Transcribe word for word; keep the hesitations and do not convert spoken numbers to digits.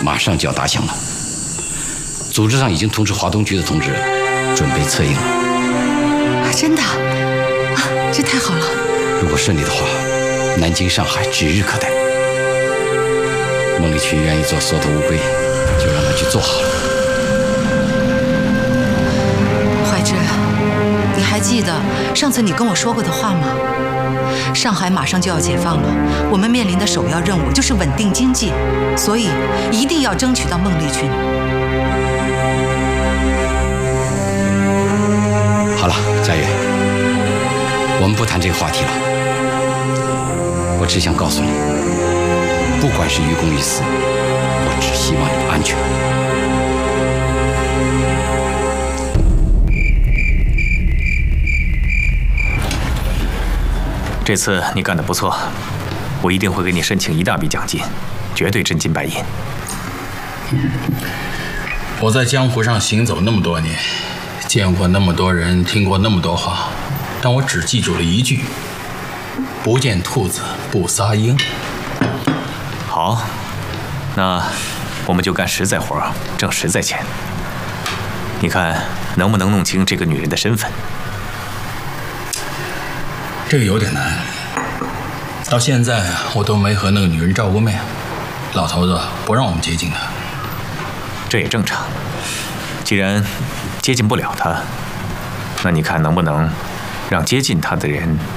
马上就要打响了。组织上已经通知华东局的同志，准备策应了。 真的？啊，这太好了！ 如果顺利的话，南京、上海指日可待。孟丽群愿意做缩头乌龟，就让他去做好了。 怀之，你还记得上次你跟我说过的话吗？上海马上就要解放了，我们面临的首要任务就是稳定经济，所以一定要争取到孟丽群。 好了，佳悦，我们不谈这个话题了。我只想告诉你，不管是于公于私，我只希望你安全。 这次你干得不错，我一定会给你申请一大笔奖金，绝对真金白银。 我在江湖上行走那么多年，见过那么多人，听过那么多话，但我只记住了一句：不见兔子不撒鹰。 好，那我们就干实在活，挣实在钱。你看能不能弄清这个女人的身份？ 这个有点难，到现在我都没和那个女人照过面，老头子不让我们接近她。 这也正常，既然接近不了她，那你看能不能让接近她的人